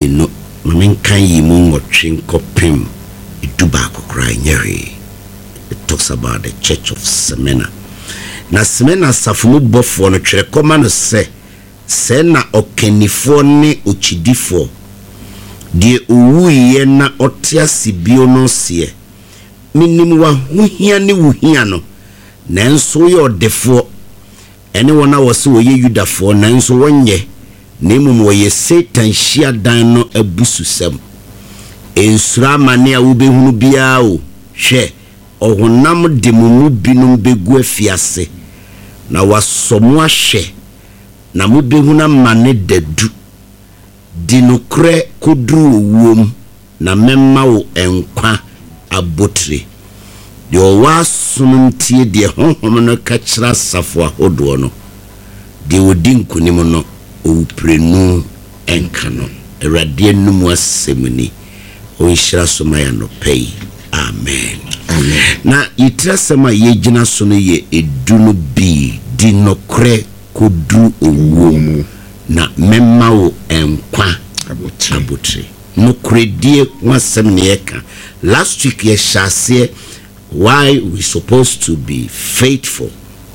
mienu menkan yi mu ngotwe nkopem eduba kokra nyere. It talks about the church of Smyrna. Na Smyrna safumu bofo no twere koma no se na okanifo ne ochidifo de owuye na otia sibio no se minim wa hohia ne wohia no nanso ye odefo ene wona wose woye Yudafo nanso wonye na mum woye Satan hia dan no abususam ensura mane a wobehunu bia o hwe ohonam de mumu binum begu afiase na wasomo ahwe na mubehuna mane dadu dinokre kodru owom na memma wo enkwa abotre de owasumntie de honhom no kachira safo ahodo no de odinkunim no owuprenu enka no erade numu asemuni onhyira somaya no pay. Amen. Amen. Na yitrasema yegina so no ye edunu bi dinokre kodru owom na memma wo enkwa abotre no kredie wasem ne yeka. Last week ye shase why we supposed to be faithful.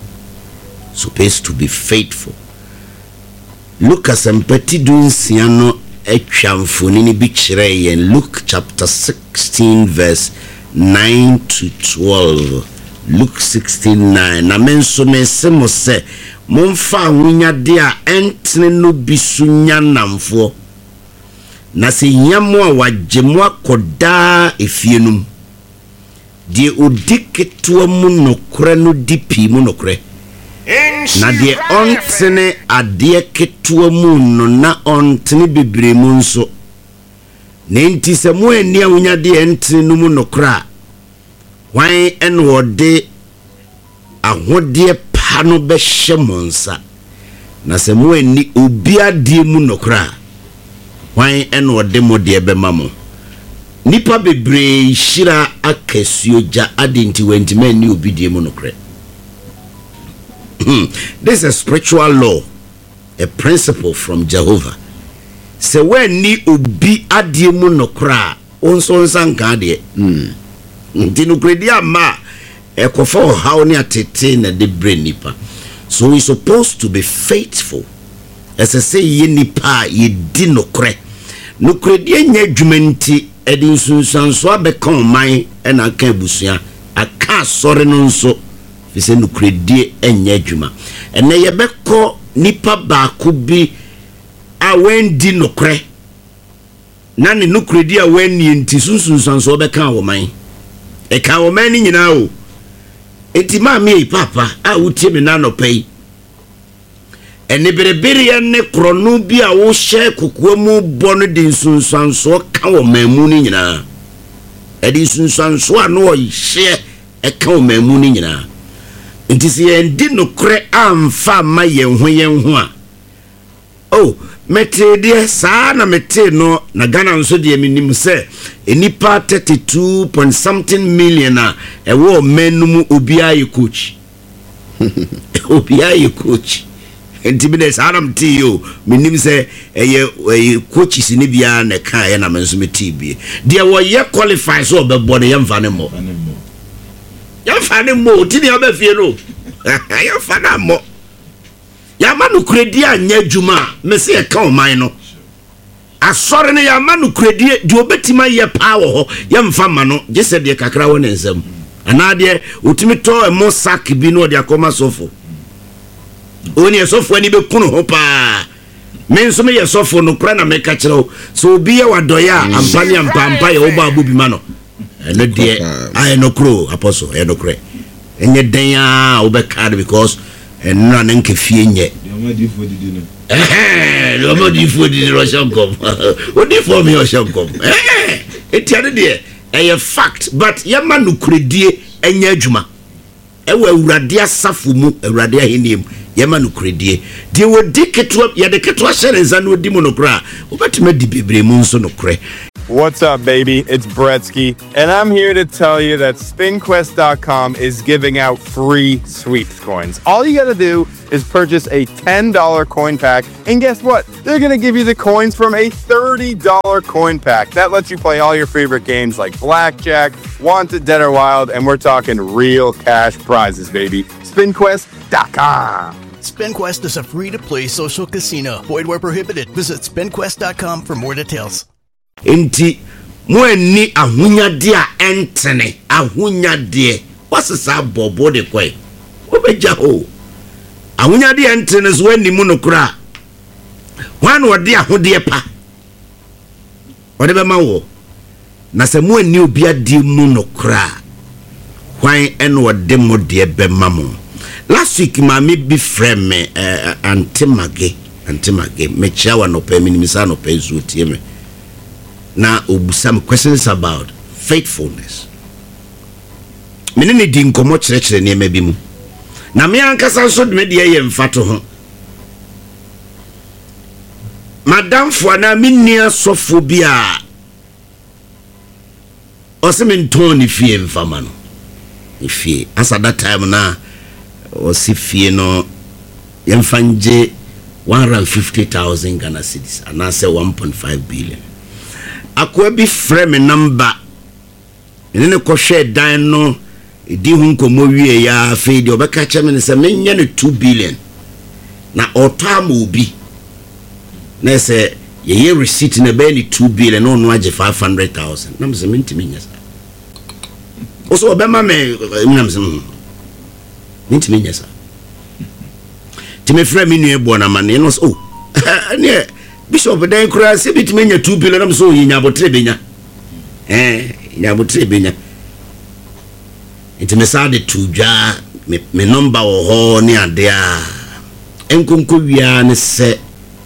Look as empati dunsia no etwamfoni ni bi kire yen. Luke chapter 16 verse 9 to 12. Luke 16:9. Na menso mesemo se momfa wunyade a entene no bisunya namfo na se nyamo a wagemo akoda efienum de odiketo mu nokre no dipi mu nokre na de ontene ade keto mu no na ontene bebre mu nso na enti se mo ani a wunyade entene no mu nokra wan en wode ahode pano be shemonsa na se mo ani obi ade mu nokra wan en wode mo de be mamo nipa bebre shira akasuoja adenti wentime ni obi de mu nokra. This is a spiritual law, a principle from Jehovah. Se when ni obi ade mu nokra onso nsanka de ntinu kredi ama ekofo how ni atete na de brain nipa. So we supposed to be faithful. As I say ye nipa ye di nokre. Nokre de nya dwumenti edi sunsanso abeka oman e na aka busua aka sore no nso fi se nokre de nya dwuma. Ene ye beko nipa ba ko bi a wen di nokre. Na ne nokre de a wen ni enti sunsanso beka oman. E ka oman ni nyina o. Enti ma me papa a wutie me na no pay. Ene berebere ne krono bi a wo hye kokua mu bono de sunsanso ka wo mamu ni nyina. E de sunsanso a no hye e ka wo mamu ni nyina. Enti se endi no kre amfa ma yen ho a. Oh, mete de sa na mete no na Ghana nso de minim se enipa 32 point something million a e wo menum obi aye coach. Obi aye coach. Enti sa na mte yo minim se eye coaches ni bia na ka ye na menso mete bi. De wo ye qualify so obebo ne yemfa ne mo. Yemfa ne mo ti ne obafie no. Yemfa na mo. Ya manu kredi anya djuma me se e ka oman no asore ne ya manu kredi de obetima ye pa wo ho ye mfa ma no je se de kakra wo ne nsam ana de otimi to emo sak bi no de akoma sofo oni e sofo ani be kunu ho pa me nso me ye sofo no kra na me ka kire so obi ye wadoya ampani ampampa ye oba abu bi ma no eno de ai no kro apostle e no kre enye den ya obekade because and none nke fie nye lo di fo di Russian kom o di for me Russian kom etiade de a fact but ya manu kredie enya adwuma e wa awurade asafo mu awurade ahenim ya manu kredie de wo di keto ya de keto ahyere nza no di mu no kra obetime di bebre mu nso no kre What's up, baby? It's Bretsky, and I'm here to tell you that SpinQuest.com is giving out free sweeps coins. All you gotta do is purchase a $10 coin pack, and guess what? They're gonna give you the coins from a $30 coin pack. That lets you play all your favorite games like Blackjack, Wanted, Dead or Wild, and we're talking real cash prizes, baby. SpinQuest.com. SpinQuest is a free-to-play social casino. Void where prohibited. Visit SpinQuest.com for more details. Enti mo ani ahunyade a entene ahunyade wasesa bobo de kwai obeja ho ahunyade entene so ani mu no kura wan wode ahode pa ode be ma wo na se mo ani obi ade mu no kura wan en wode mo de be ma mo last week mama bi friend me antimage me chiawa no pa minimisa no pa zu tie me na some questions about faithfulness. Me ne di nkomo kyerɛkyerɛ ne ma bi mu. Na me ankasa so de me de ye mfato ho. Madam fo na me nia sofo bi a ose me nton ni fie mfama no. Ni fie. Asa that time na ose fie no yemfanje 150,000 Ghana cedis and I say 1.5 billion. Akwa bi frame number ene ko hwe dan no edi hu nkomo wie ya fe di obeka che me se menye ne 2 billion na otam obi na se ye receipt na be ni 2 billion no age 500,000 na me se mentimi nya sa oso obema me na me se mentimi nya sa ti me frame ni ebo na mane no so ne Bishop den kura se bitmenya 2 billion am so yinya botre benya nya botre benya enti me sa de tujwa me number wo ho ne ade a enkonko wia ne se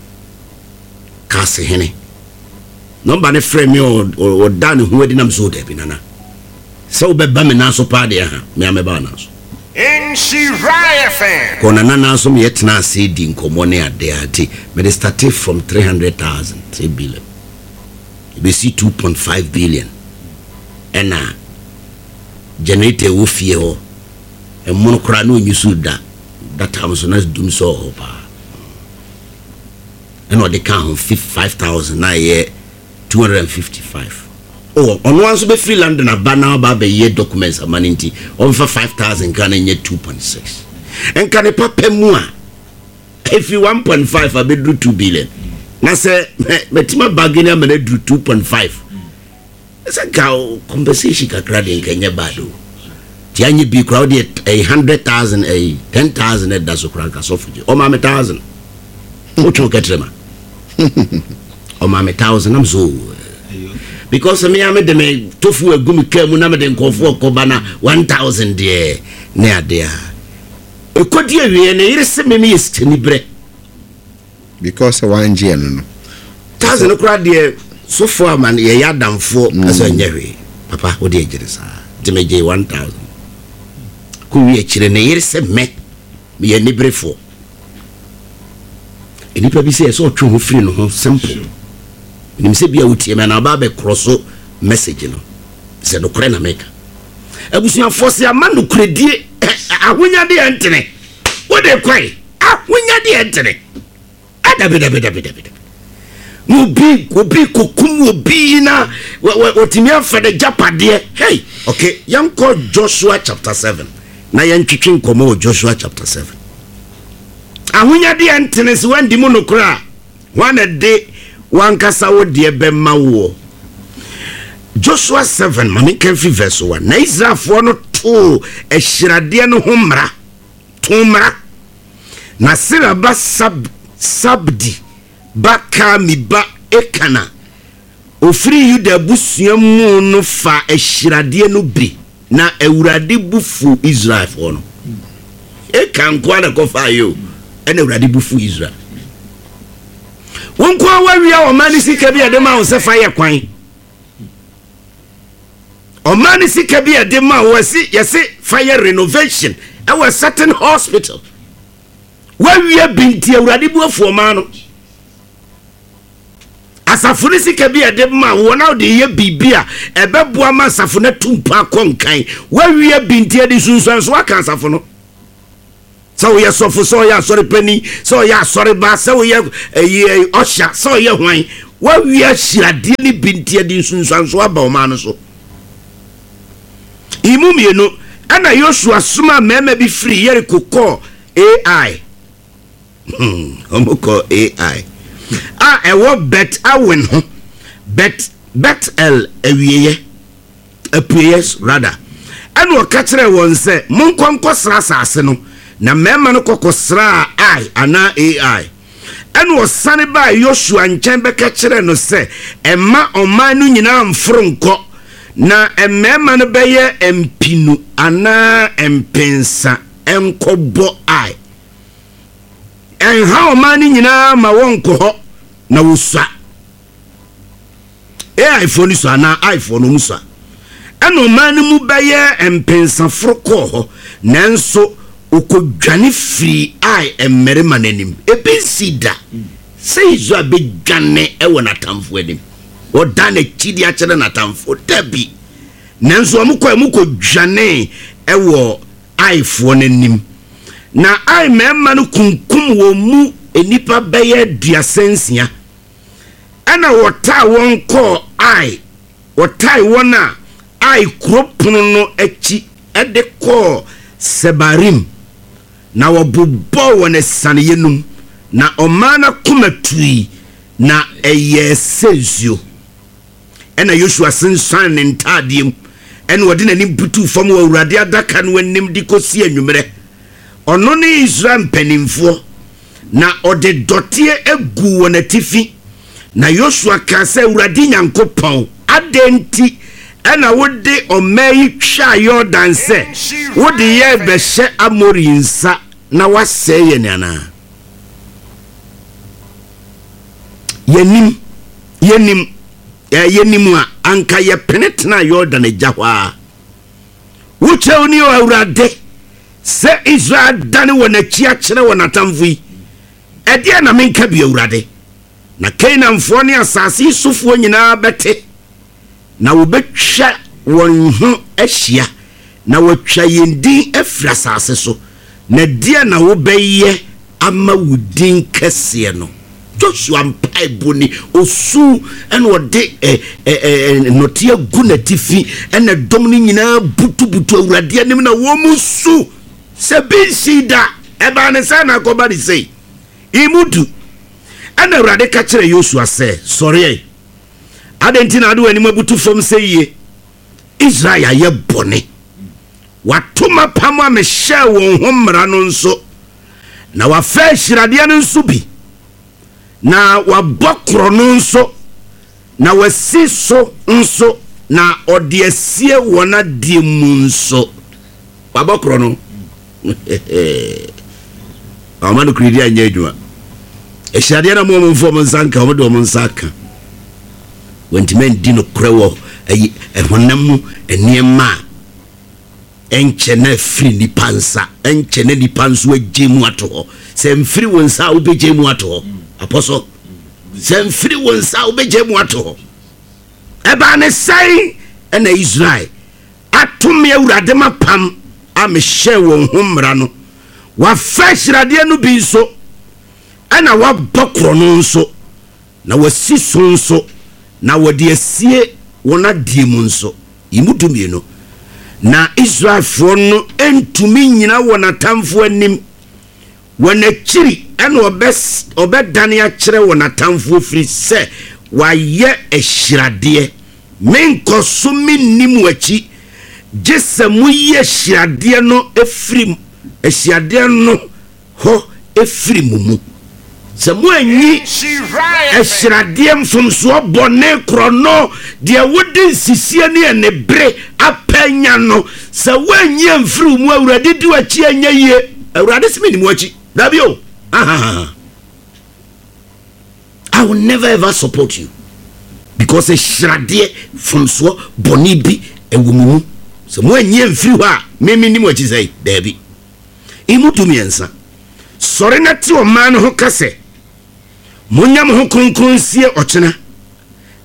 kase hene number ne frame o dan hu adi nam so de bi nana so be ba me na so pa de ha me ameba na so Nshiraya fan. Kona nana so me yetna se di nkomo ne ade ate. Me dey start from 300,000 3 billion. We see 2.5 billion. Ena generate wo fie ho. E mono kra no nyusu da. That time so na dum so ho pa. Eno de kan 5,000 na ye 255. Oh, on one so be free land na bana ba be ye documents amaninti on for 5,000 Ghana nye 2.6 and can a papa mu a if you 1.5 I be do 2 billion na say metima bagini am na do 2.5 it's a cow compensation kakra de Kenya bado ti anyi bi crowd 100,000 10,000 that so kranka so fuji o ma 1,000 mucho ketrema o ma 1,000 am so because me am de me tofu agumi kamu na me de nkofo okoba na 1,000 de ne ade a ekodi awie na yire se me me steni bre because one gn no 1,000 kura de so for man ye yadamfo asa nyewe papa wo de ejire sa de me je 1,000 ku wie kire na yire se me ye ni brefo eni pa bi se so otwe ho free no ho simple nim se bia wutie me na ba be crosso message no se no kre na meka abusuan force ama no kredie ahonya de entene wo de kwai ahonya de entene adabedabedabedabed no bi kokum obi na otimi afede japade hey okay yanko Joshua chapter 7 na yantwitwe nkomo Joshua chapter 7 ahonya de entene se wandi mu no kra wana de wankasa wo de bemma wo Joshua 7 mami kenfi verse 1 na Israelfo no to ehirade no homra tumra na siraba sabdi baka mi ba ekana ofri Yuda busuamu no fa ehirade no bi na ewurade bufu Israelfo no ekan kwa na kofa yo ena ewurade bufu Israel wonko awawia o mani sika bi ade ma wo se fa ye kwan o mani sika bi ade ma wo si yesi fire renovation a certain hospital wawia binti awurade buafu o ma no asafo ne sika bi ede ma wona de ye bibia ebeboa ma asafo na tumpa konkan wawie bintie de sunsun so aka asafo no so ye sofo so ya sorry pani so ya sorry ba so ye osha so ye hwan wawie shirade ni bintie de sunsun so aba o ma no so imumieno ana Joshua suma mema bi free Jericho ko AI omoko AI ewo bet awen ho bet el ewiye apuyes rather anu okakere won se monkonko sra asase no na mema no kokosra ai ana AI anu osane ba Joshua nchen be kakere no se emma oman no nyina mfronko na mema no beye empinu ana empensa enkobo ai en ha oman nyina ma wonko ho na wosa iPhone so na iPhone musa eno man mu beye empensa froko ho nanso ukodwane free ai emere manenim ebensida sei zo abedwane ewo na tamfo enim odane chidi a chere na tamfo tabi nanso amukodwane ewo iPhone enim na ai mema no kunkum wo mu enipa beye duasensia ana wota won ko ai wotai wona ai kropunu no echi ede ko Sebarim na wobubo wona saneyenum na omana kumatui na eye sezio ena Joshua sensan ne ntadiem ena wode nani butu fam wa urade adaka no anim dikosi anwumere ono ne Israel mpanimfo na ode dotie egu wona tifi na Joshua ka se urade nyankopon adenti ena wode omai twa Jordan se wode ye behye Amori nsa na waseye ne ana yenim a anka ye penetna Jordan ejahwa wuche oni urade se Israel dane wona chia kire wona tamfui ede na menka bi urade na Canaanfo ne asase sufo nyina bete na wobetwa won ho ahia na wotwa yendin afra asase so na dia na wobeye ama wudin kese no Joshua mpaiboni osu ene ode notia gunatifi ene domni nyina butu awurade anim na wo musu se binsida eba ne sana ko ba di sei imudu ene awurade ka kire Joshua se sorry adentina ade wani mabutu fom seye Israel ye bone watuma pama me hye won ho mra no nso na wa fa hirade no nso bi na wabokro no nso na wasiso nso na odiesie wona die mu nso wabokro no amanu kridi anya adwuma hirade na mo mfom nsanka mo do mo nsaka wentimen dino krewo ehonam eniema enchene free ni pansa enchene ni panso agemu ato se mfiri wonsa obegemu ato apostle se mfiri wonsa obegemu ato eba ne sai ena Israel atumi awurade mapam amehye won homra no wa fashirade no bi so ena wa bokro no nso na wasiso nso na wode asie wona die mu nso imudumie no na Israel no entumi nyina wona tamfo anim wona chiri ena obedane a kire wona tamfo firi se waye ehirade menkoso minnim wachi jesemu ye ehirade no efrim ehirade no ho efrim mu semu anyi ehirade mfomso bone krono de wodi sisie ne enebre apanya no se wanyi mfiri mu awurade di wachi anya ye awurade simi ni mu wachi dabio I will never ever support you because ehirade mfomso bone bi ewumumu se mu anyi mfiri ho a memi ni mu wachi sai dabi imutumiensa sore na ti o man ho kase munyam ho konkonsie ochena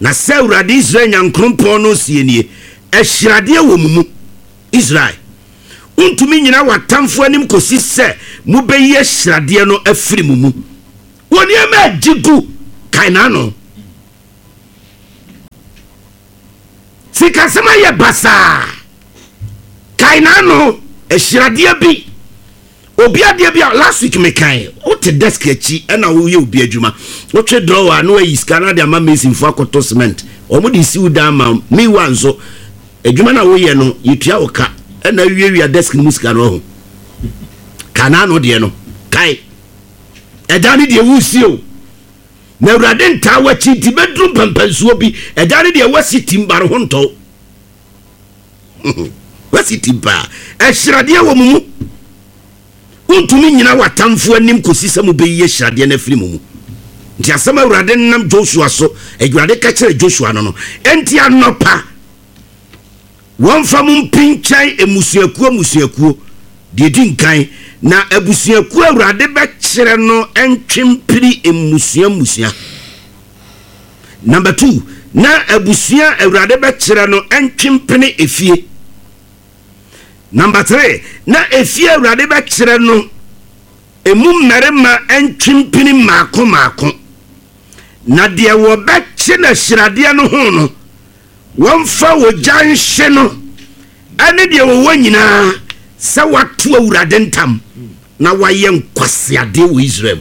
na sɛ Awurade Israel Nyankopɔn no sie nie ɛhyiradeɛ wɔ mu Israel untumi nyina watamfo anim kosi sɛ mubɛyi ɛhyiradeɛ no afiri mu woni ama agigu kaina no sikasema ye basa kaina no ɛhyiradeɛ bi obi ade bia last week me kan o te desk achi na wo ye obi adwuma wo twe drawer no ayi scanner de ama mesin fo akoto cement o mo de siw da ma me wanso adwuma na wo ye no yitua wo ka na wiewia desk no muska no ho kana no de no kai edane de wusi o na Awurade nta wachi ti bedrum pampansuo bi edane de wasi timbare ho nto wasi timba ɛhyiradeɛ wɔ mu untumi nyina watamfo anim kosi sɛ mu beyi ɛhyiradeɛ na afiri mu nti asɛm Awurade nam Joshua so Awurade ka kyerɛ Joshua no enti anopa wɔmfa mu mpinkyɛn emusuakuo de di nkan na abusuakuo Awurade bɛkyerɛ no entwempiri emusua number 2 na abusua Awurade bɛkyerɛ no entwempene efie number 3 na efie Awurade bɛkyerɛ no emu mmarima entwempene maako na deɛ wɔbɛkye na hyiradeɛ no ho no wɔmfa wogya nhye no ane deɛ wɔwɔ nyinaa sɛ wato Awurade ntam na wayɛ nkwasiade wɔ Israel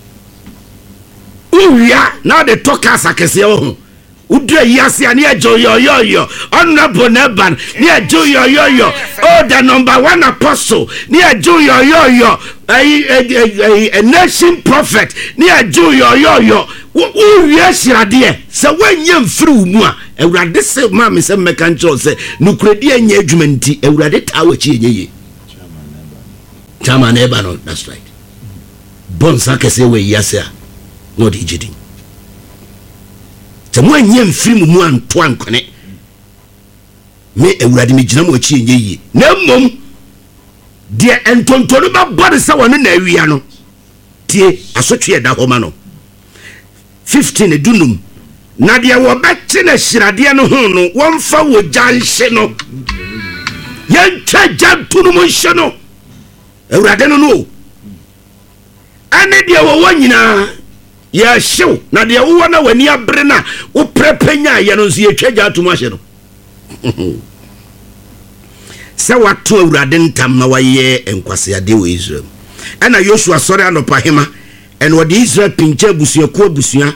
uwia na de toka asakese ho udre yase ani ejo yo honorable Neban ni ejo yo oh the number 1 apostle ni ejo yo a nation prophet ni ejo yo uwia hyirade se wanye mfiri mu a Awurade se ma me se meka ncho se nukredi anya adwuma nti Awurade tawachi enye Chama Neban no that's right bonsa kese we yase a no de jidi temo anya mfiri mu anto ankone me Awurade me gina mo achi enye yi na mmom de entontoro ba body sa wonu na awia no tie asotwe da homa no 15 edunum na de wo bɛkye na hyirade no ho no wɔmfa wo gyanhye no yɛntwa gyanto no mo hye no Awurade no ane de wo nyina ya hyew na de wo na wani abre na wo prepenya ye no so yɛtwa gyanto mo hye no sɛ wato Awurade ntam na wayɛ enkwasiade wɔ Israel ɛna Joshua sɔre anopa hema ɛna wɔde Israel pinche abusuakuo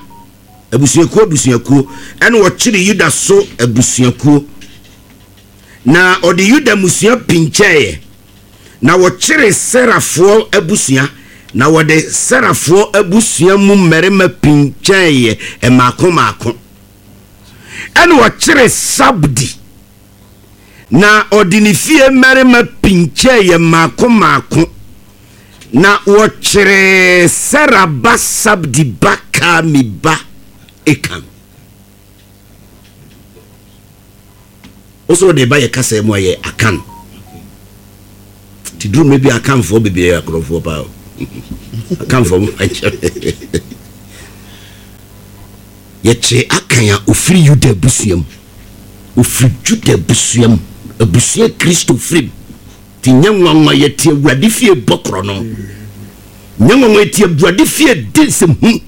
ɛna wɔkyere Yuda so abusuakuo na ɔde Yuda musua pinche na wɔkyere Serafoɔ abusua na wɔde Serafoɔ abusua mu mmarima pinche maako ɛna wɔkyere Sabdi na ɔde ne fie mmarima pinche maako na wɔkyere Seraba Sabdi baka miba ekan also de ba ye kasa mu aye akan ti duru maybe akan for bebe akrofo pa akan for ye che akan ya ofiri Yuda busuam ofiri Juda busuam abusua Kristo frim ti nyanwa ye tie Awurade fie bokro no nyanwa tie Awurade fie dinsem hu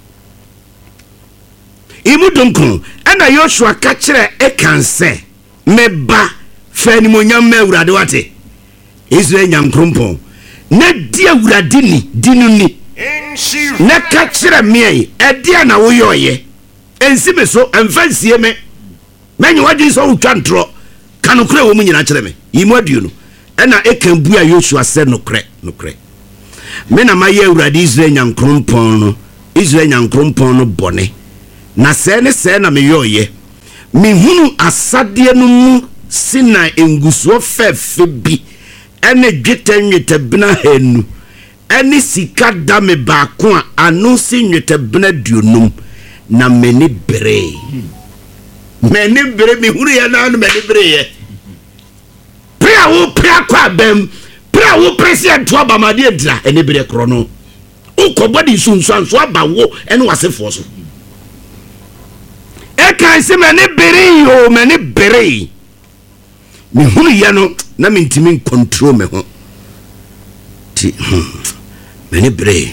imudonko ana Joshua ka kire ekanse meba fa ni monyam ma Awurade wate Israel nyankrompo na di Awurade ni dinu ni na ka kire me ede na wo yoye ensime so emfansie me menye wadi so utwa ntro kanokre wo mu nyina kire me imu aduo no ana ekan bu a Joshua se nokre me na maye Awurade Israel nyankrompo no bone na sɛ na me yoye me hunu asade no mu sina enguso fefe bi ene dwetɛ bena hanu ene sika da me baako a ano si nwetɛ bena duonum na meni bere me hunu ya na meni bere ye pra wo pra kwa bem pra wo president wa bamade dra ene bere kro no ukobodi sunsuanso aba wo ene wasefo so kan se me ne bere me hunu ye no na me ntimi control me ho ti me ne bere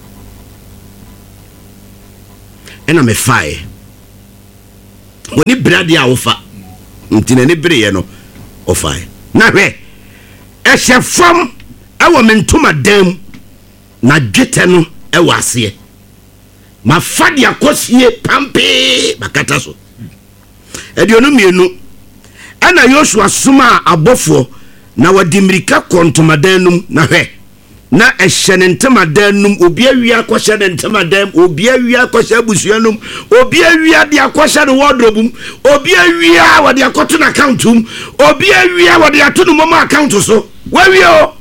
ena me fae woni brade a wo fa ntine ne bere ye no o fae na hwe e hye awo mentuma dam na dwete no e wase ma fadi akosie pampe bakata so eduonu mienu ana Yoshua suma abofo na wadimirika kontomadanum na hwe na ehye ntemadanum obi awia akohye ntemadam obi awia akohye abusuanum obi awia de akohye no wardrobe obi awia wode akoto na accountum obi awia wode ato no mama account so wawia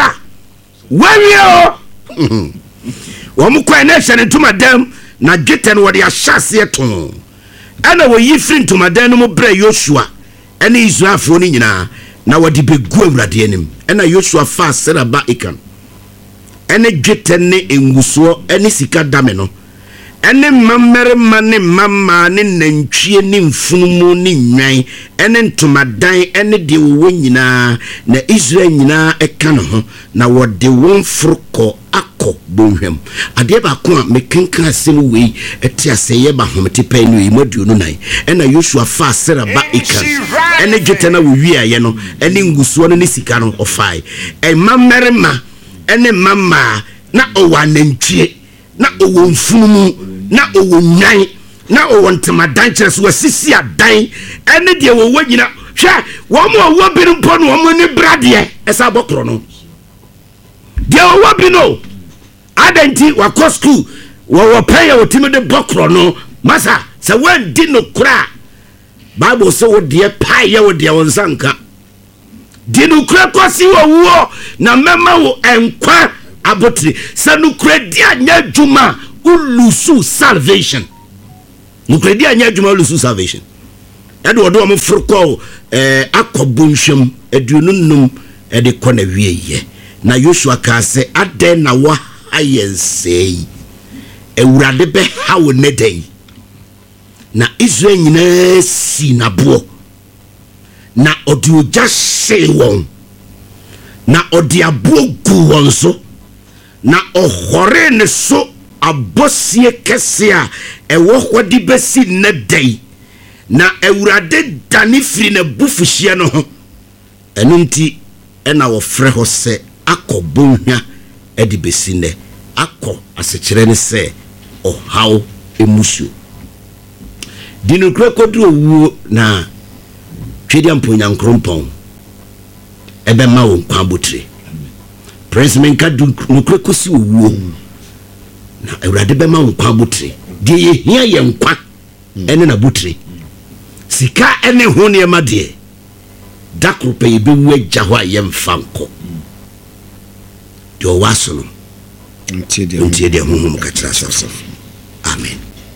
wo kwa na ehye ntemadam na gete no wode ahyase to ana wo yifri ntemadam no bra Yoshua ene Israelfo ni nyina na wode begu awurade anim ena Yoshua fa Seraba Ikan ene gete ne enguso ene sika dame no ene mamere mane mama ne nantwie ne mfunumu ne nwan ene ntomadan ene de wo nyina na Israel nyina eka no ho na wode won froko akọ bonhwem ade ba ko a mekenka asem wei eti aseye ba homete pa ni yi moduonu nan ena Yoshua fa Seraba Ikan ene gete na wo wi aye no ene nguso no ne sika no ofai e mamere ma ene mama na owanantwie na owonfunumu na owonyan na owontomadan kire so wasisi adan ene de wo wanyina hwe wo mo wo bi mpo no wo ni brade esa bokro no de wo bi no adanti wa school wo pay wo timi de bokro no masa se wan di no kura Bible so wo de pay wo de wonsanka di no kura kosi wo na mema wo enkwa abotri sanukura di anya juma ulusu salvation nukura di anya juma ulusu salvation edo odo am froko akobunhwem edununum ede kona wieye na Yoshua ka se aden na wa ayensei ewurade be hawo nedei na Israel nyina si na bo na odi oja hye won na odi abo gu won so na ohore ne so abosie kese a ewo hodi besi ne dai na ewurade dani firi na bufuhie no ho enunti ena wo frɛ ho se akobonhwa edi besi ne akọ asekere ne se ohaw emusuo dinu krekodu owu na twedi amponya nkrompon ebe ma wo kwa botire Prince Menka du nukrekosi owu na ewurade be ma wo kwa botire de ye hia ye nkwa ene na botire sika ene ho ne ma de dakro pe ye be wu agya ho aye mfanko de o waso no ntie de ho ka kira so amen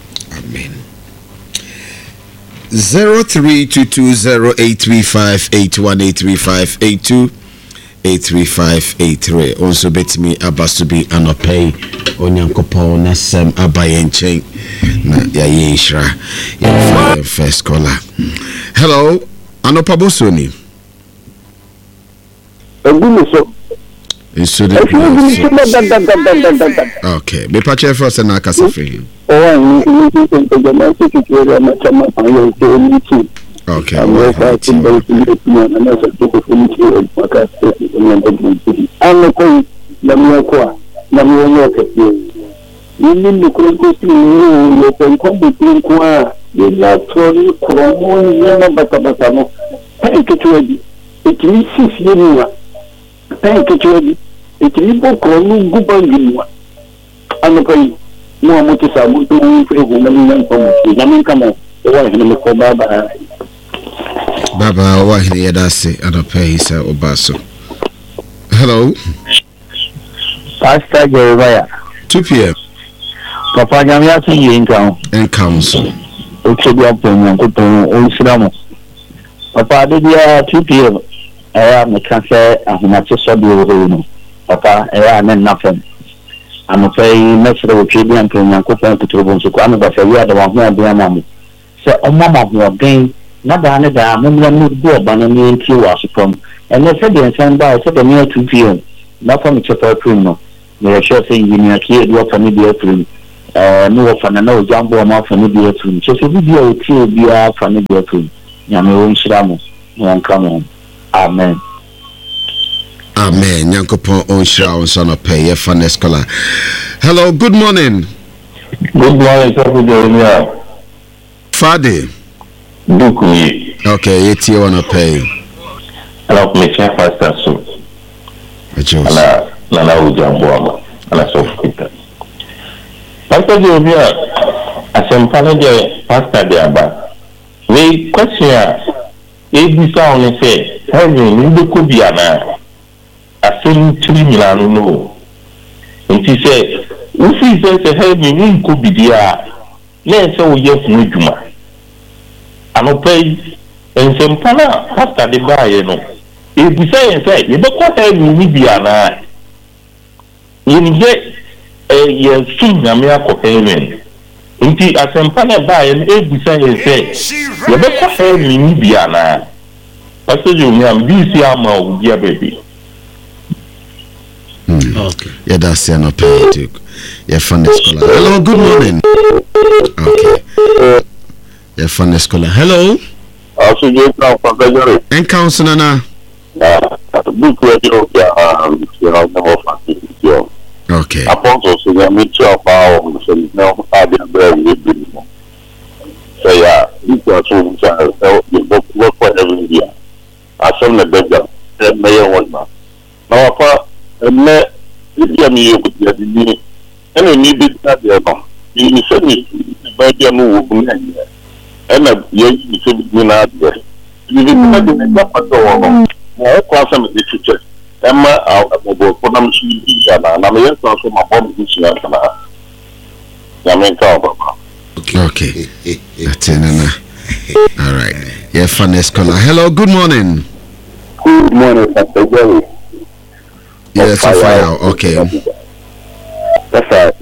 03220835818358283583 also bet me abasu bi anopay onyankopon na sem abayenchen na ya yeshra ya first caller. Hello anopabosoni Egumiso okay me pache first na kasafe okay Itini boko lungu bangilwa anokai mo amuti sabu tu frego nani nami kama wa hene ko baba wa hene yadase anopai sa obaso. Hello Pastor Jeremiah 2 p.m. Papa Jamia Tingi in council okay dia pon ko to o Islamu Papa dia 2 p.m. me can say ahumate so bi wo no Papa na nafem I'm afraid mesro twedi anko nyankopon kutubo nso kwa no ba fa wi ada wa ho ade amamu sɛ ɔmama hoɔden na daa ne daa mommra mu gu ɔba no ne ntie wɔ asopam ɛnɛ sɛdeɛ nsɛm baa sɛdeɛ ne atu pm na fa me kyɛfa afirim no meyɛhwɛ sɛ nyini akeɛ de wɔfa ne bi afirim ne wɔfa no na ɔgyambɔ ma afa ne bi afirim kyɛ sɛ bibi a ɔtie obiara afa ne bi afirim nyame wɔnhyira mo na wɔnka mo amen Amen. Nyankopon on shira on son of pay for next caller. Hello, good morning. Good morning, Jeremiah. Fadi. Dukui. Okay, it's you wanna pay. Hello, me check pastor so. Ala ujambo ala sofita. Pastor Jeremiah, asempana de pastor de aba. We question ebisa on say, heaven ni de ko bia na. Asem tiri milano no. Nti say, ufi say heaven ni ko bidia. Na say wo ye fun adwuma. Anopay ensempana pastor de baye no. Ebisa yen say, ye be ko heaven ni bia na. Yenje ye sun na me akọ heaven. Nti asempana baye no ebisa yen say, ye be ko heaven ni bia na. Pastor Jeremiah, this year ma o dia baby. Okay. Yeah, that's the no pay to. Yeah, fun scholar. Hello, good morning. Okay. Yeah, fun scholar. Hello. Also, you come from the and council na. Book radio. Okay. Upon so we meet your power. So now I be very good. So yeah, you got so work for every year. I saw the beggar. Mayor one man. Now, me if me could get me any need that there no you say me by the no wo me and you say me na there you dey na the na pato no na kwa some the teacher emma abo for nam shi na me yes so my bomb this year na ya me ka baba okay atenana all right yeah fun scholar. Hello, good morning. Good morning, Pastor Jerry. Yes, fire. Okay. That's a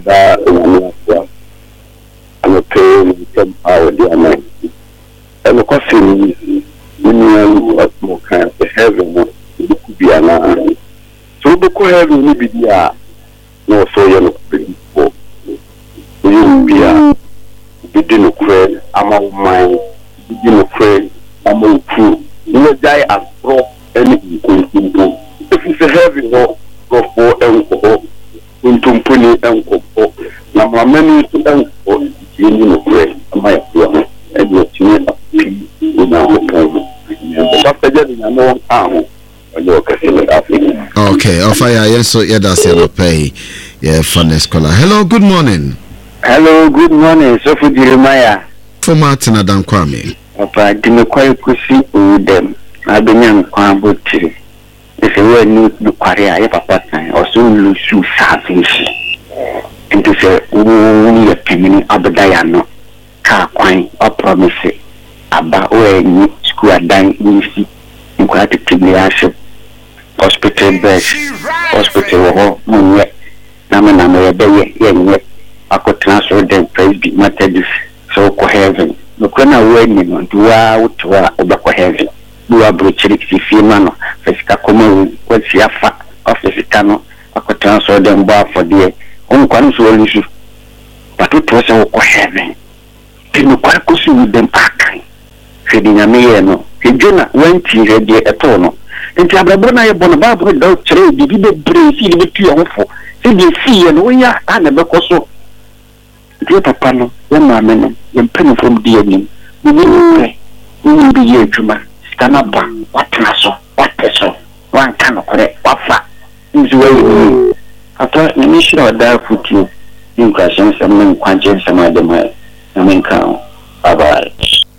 I'm a pain from our dear man. And the question is, when you are more kind of heaven, could be an so the heaven will be the no so you're before. You be a begin to pray, I'm a mind, begin to pray, I'm a true. You die as pro anything going to if it's a heavy go for enko untumpuni enko na mamani enko yini no pray ama ya and you tune up na ko Pastor Jerry na no am oyo kasile Africa. Okay, ofaya yenso yeda se no pay. Yeah, fun scholar. Hello, good morning. Hello, good morning, Sofu Jeremiah. For Martin Adankwame. Papa, dime kwa kusi udem. Abenya kwa botiri. If you were new to Korea, your papa or so lose you salvation. And to say, only a penny Abadayano, car quine or promise about where you school are dying easy, you got to keep the aship, hospital bed, hospital, Munye, Namana, Bay, I could transfer them, praise be Methodist, so coherent. No corner wedding on to out to Obako heaven. Do a brochure if you man, Fesca Como, what's your fat of the Sitano, I could transfer them bar for the own comes will issue. But it was a heaven. Didn't quite with them back. Feeding a meano. He Jonah went to the atono. And Tababona Bonabab without trade, did the brace in the two awful. Did you see and we are Anabacoso? Dear Papa, young man, young penny from DNA. We will pray. We will be here, Juma. Tanaba, what naso, what peso, one can correct, what fat is way. After the mission of that put you in questions and men quantum some of them. I mean, count. Bye bye.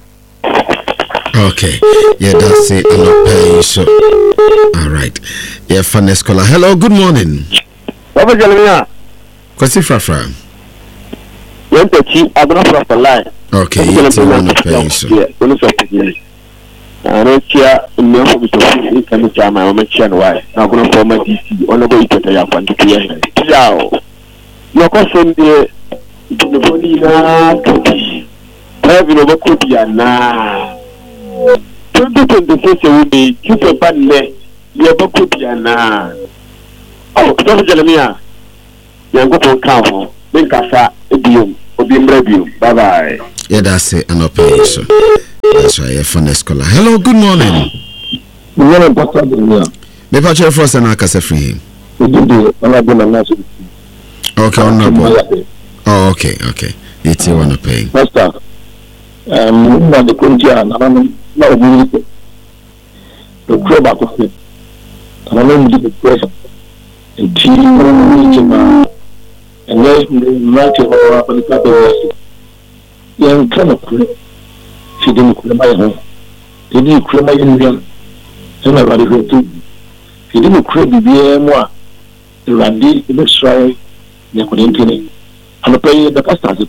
Okay, yeah, that's it. I'm not paying so. All right, yeah, fun scholar. Hello, good morning. Papa Jeremiah. Kwasi Frafra. You're the I'm going to line. Okay, yeah, I'm not paying so. Yeah, I don't care no to can jam my own chain why. Now going to form a DC on the way to the Yapan to the Yao. Your question the body heaven obokobia na 2026 will be super bad le ye obokobia na oh Dr. Jeremiah yango to kan ho ben kasa edium obi mbrabio bye bye. Yeah, that's it. An operation. That's right. For next caller. Hello. Good morning. Good morning, Pastor Jeremiah. Me patch first and I can say free. Okay, honorable. Oh, okay. It's you wanna pay. Pastor, na the country na obi the crowd back of it. I don't need the pressure. And then right over the capital. Young kind of she didn't call my home. Did you call my Indian? And I got it too. He didn't call the BMWA. The Randy, the Mixray, the Corinthine. And the pay the customers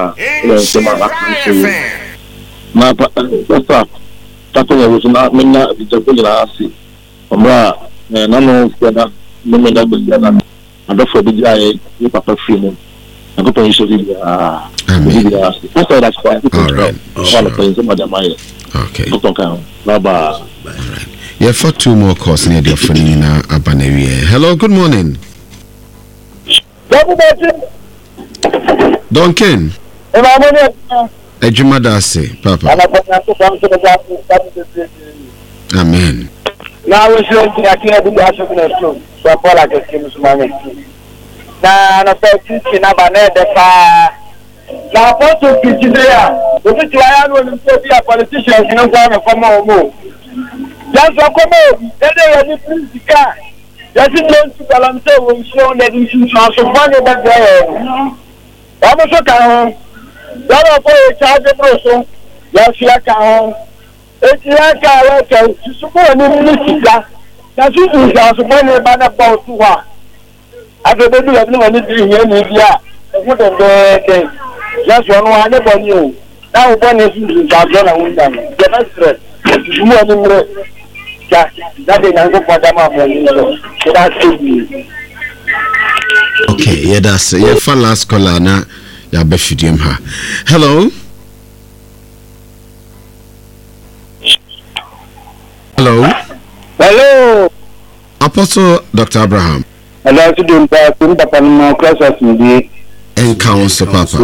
my pastor, Tato was not Mina, the Japanese. Omra, none of the women that was done. And therefore, the guy, you papa freedom. I go to issue the that's why okay. Bye. Yeah, for two more calls near the phone in Abanewie. Hello, good morning. Duncan. Ejumadase, Papa. Amen. Now we should I can't do that so Paul like a na na teaching about the fire. Now, what to teach there? The teacher will be a politician in a form of move. Just a common, then they are the principal. That's it, don't to balance will show that you should also find about there. Almost a car. That are for a charge of person. Yes, you can. It's like a letter to support a minister. That's it, you are supported by the boat to her. I don't know if anyone is doing any idea. What a bad just one one upon you. Now, one is in Jabana Wundam. The next threat is more than that is Uncle Padama. Okay, yeah, that's your last caller now. Yeah, Befidium. Hello. Hello. Apostle Dr. Abraham. And I to do Papa more classes in the and counsel Papa.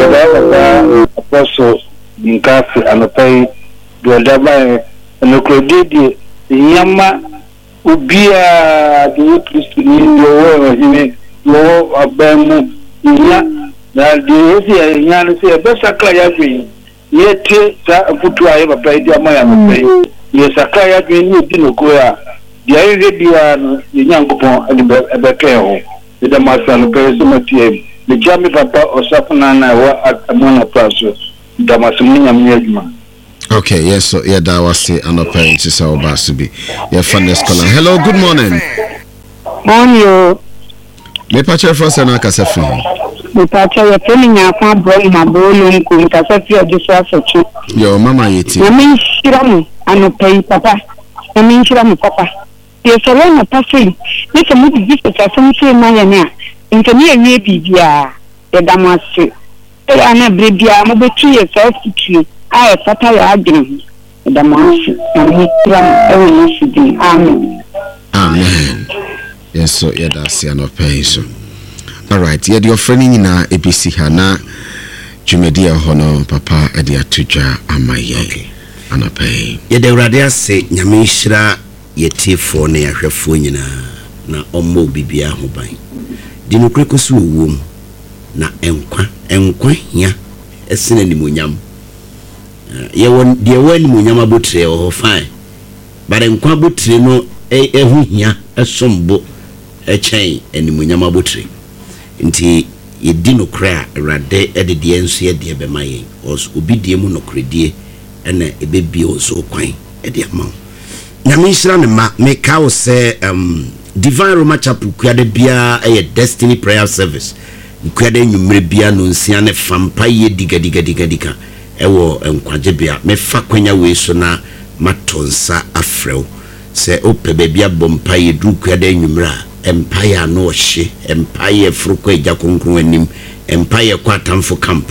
Apostle in cafe and a pay the Dabai and the Crodidi, the Yama Ubia, the Christian, your Abamu, that the Yan best a clear green. Yet, put to I ever pay the Maya. Yes, a clear green, you didn't go. The idea the young couple at the care with the master and the the Jammy Papa or Sapanana were at a monoplaza. The Massimian. Okay, yes, so yeah, that was it. And our parents is our Basubi. Yeah, funniest caller. Hello, good morning. Morning. Me patcha first and I can say free. Me patcha your feeling I can't bring my bone because I feel this was your mama yeti. I mean, Shiramu, and no pay Papa. I mean, Shiramu Papa. Yes, a lot of passing. This a movie visit as some say my into near Bibia, the Damas. Anna Bribia, mobile 2 years off to tree. I have Fataya Agri, the Damas, and he every Amen. Amen. Yes, so yeah, that's an operation. All right, yeah, your friend in ABC Hana, Jumedia Hono, Papa, Edia Tuja, Amaye. Okay. And a pay. Yeah, the Radia say, Yamishra. Yeti for ne ahwefo nyina na ommo bibia ho ban dinokre so wom na enkwa hia esene nimonyam ye won de wani monyam abotre ho fine bare enkwa abotre no ehu hia esombo echen animonyam abotre nti ye dinokre a rade edede enso ye de bemaye os obidie mu nokredie ena ebebie oso kwan ede ama Namisra ma make out say Divine Roma Chapel kuade bia a Destiny Prayer Service kuade nyumre bia no nsia ne fampa ye diga ewo enkwaje bia me fa kwanya we so na matonsa afrew se opebe bia bompa ye du kuade nyumra empire no hye empire frukwa eja konkron anim empire kwatamfo camp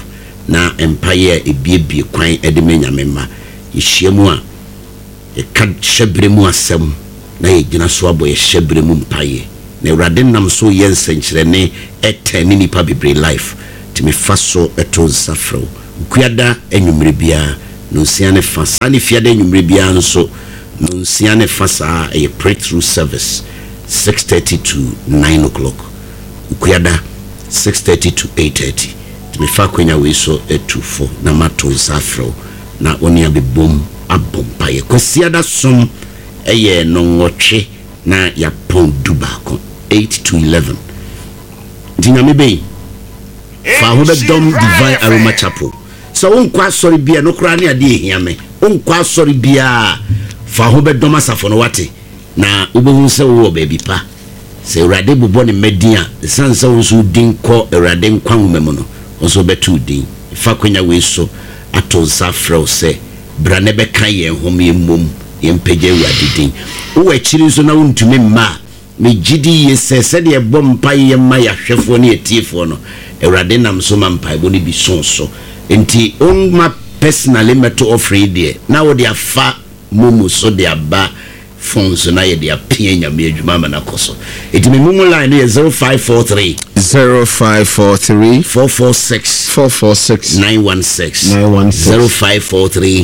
na empire ebiebie kwan ede me nyame ma yehyiamu a ka hyebre mu asem na yegina so abo yehyebre mu mpaye na urade nam so ye nsenkyerene etani nipa bebre life timi faso eto nsafro kuada enwumre bia no nsiane fasa ne fiade enwumre bia nso no nsiane fasa a breakthrough service 6:30 to 9 o'clock kuada 6:30 to 8:30 timi fa kwenya we so etufo na mato nsafro na oni abebom abompaye kwasiada som eye no nwotwe na ya pon dubako 8 to 11 dinyame be fa hoda dom divine aroma chapel so onkwa sorry bia no kra ne ade ehiame onkwa sorry bia fa hobe dom asafo no wate na obohu se wo baby pa se urade bobo ne media sansa wonso din ko urade nkwan memo no wonso betu din fa kwenya we so ato safro se bra ne be kan ye hom ye mom ye mpege urade din wo akiri so na wontumi ma me gidi ye se de bom pa ye ma ya hwefo ne etiefo no urade nam so ma mpa bo ne bi sonso enti on ma personally meto offering there na wo de afa momo so de aba phones na ye de apia nyame adwuma ma na koso enti me momo line is 0543 0543 446 916 0543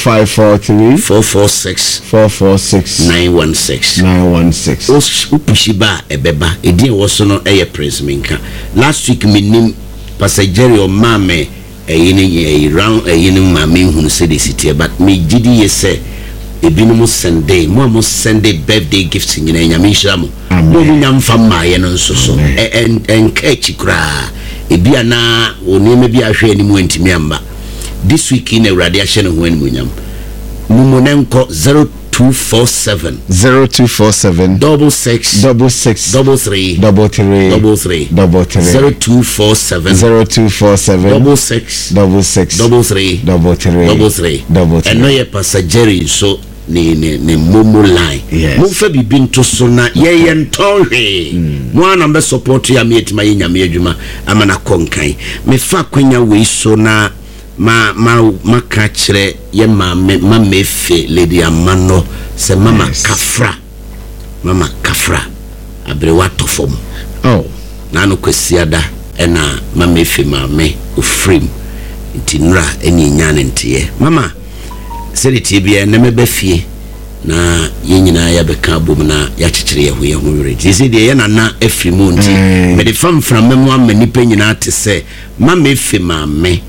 446 916 upushiba ebeba edi woso no eye praise minka last week minim passenger o mame round mame hunu se de city but me gidi ye say ebinum Sunday mo Sunday birthday gifts nyina nyame nhira mo mo nyam fama ye no nso so en catch kra ebia na onime bi ahwe ni mu ntimi amba this week in Awurade ahye no ho ani nyam mumo nenko 0247 0247 66 33 0247 66 33 eno ye passenger so ni momo line mo fa bibi nto so na ye ntonhwe mo ana be support ya me etima ye nyame adwuma amana konkan me fa kwenya we so na ma ka kire ye ma mefe lady amano se mama kafra abrewa tofom na no kwasiada ena ma mefe mame ofrim ntinra eni nyane ntie mama seriti bia na mebafie na yenyina ya beka bom na ya kyekyere ye ho ye ho were dise de ye na afrimu nti me de fam from memo amanipa nyina te se ma mefe mame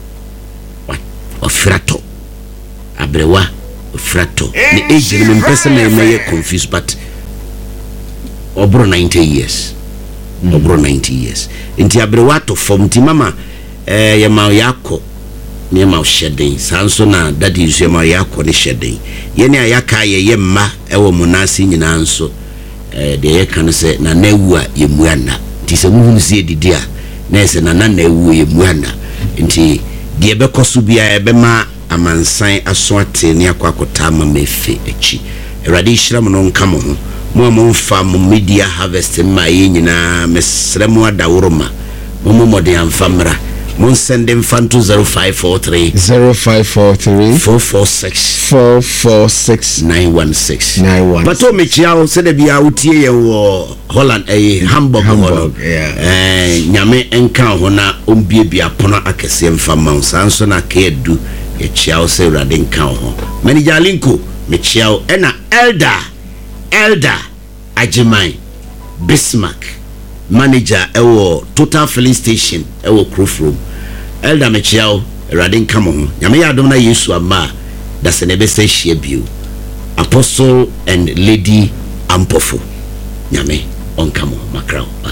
ofrato abrewa ofrato ni age ni mpese na ye confused but obro 90 years obro 90 years nti abrewa to form ti mama ye ma yakọ ne ma shedden sanso na daddy use ma yakọ ne shedden ye ne ayaka ye mma ewo munasi nyina nso de ye kan se na nawu a ye muana nti se muhunu se didi a na se na nawu ye muana nti de be koso bia ebe ma amansan aso ate ne akwakwota ma mefe echi Awurade hyiram no nka mo ho mo mfa mo media harvest ma ye nyina mesremu adawroma mo modern amfamra mon send them fan to 0543 446 916 but o mechiao se de bia utie ye wo Holland Hamburg nyame enka ho na ombiebia pono akese mfama sanso na kedu ye chiao se Awurade nka ho manager linko mechiao ena elder Ajimai Bismarck manager ewo Total Filling Station ewo Krofrom elder mechiao Awurade nka mo ho nyame ya adom na Yesu ama da se nebe se hie bio Apostle and Lady Ampofo nyame onka mo makrao